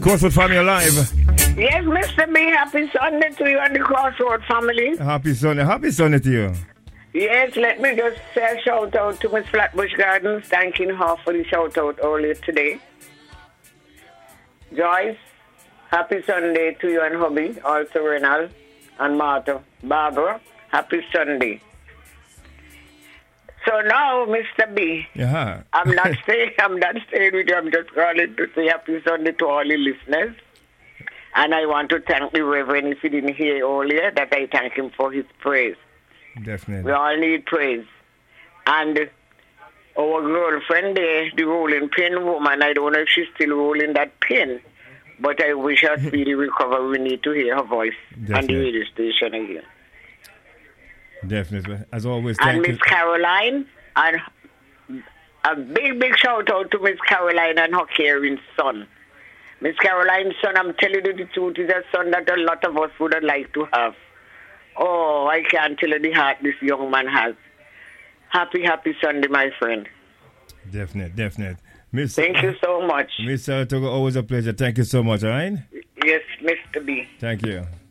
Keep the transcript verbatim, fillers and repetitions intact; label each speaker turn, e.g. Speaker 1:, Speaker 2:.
Speaker 1: Crossroad family alive.
Speaker 2: Yes, Mister B, happy Sunday to you and the Crossroad family.
Speaker 1: Happy Sunday. Happy Sunday to you.
Speaker 2: Yes, let me just say a shout out to Miss Flatbush Gardens, thanking her for the shout out earlier today. Joyce, happy Sunday to you and hubby, also Renal and Martha. Barbara, happy Sunday. So now, Mister B,
Speaker 1: yeah.
Speaker 2: I'm not staying. I'm not staying with you. I'm just calling to say happy Sunday to all the listeners. And I want to thank the Reverend, if you didn't hear earlier, that I thank him for his praise.
Speaker 1: Definitely.
Speaker 2: We all need praise. And our girlfriend there, the rolling pin woman, I don't know if she's still rolling that pin, but I wish her speedy recovery. We need to hear her voice
Speaker 1: Definitely.
Speaker 2: on the radio station again.
Speaker 1: Definitely. As always, thank
Speaker 2: and
Speaker 1: you.
Speaker 2: Miss Caroline, and a big, big shout out to Miss Caroline and her caring son. Miss Caroline's son, I'm telling you the truth, is a son that a lot of us would have liked to have. Oh, I can't tell you the heart this young man has. Happy, happy Sunday, my friend.
Speaker 1: Definite, definite. Miss,
Speaker 2: Thank you so much.
Speaker 1: Miss Saratoga, always a pleasure. Thank you so much, all right?
Speaker 2: Yes, Mister B.
Speaker 1: Thank you.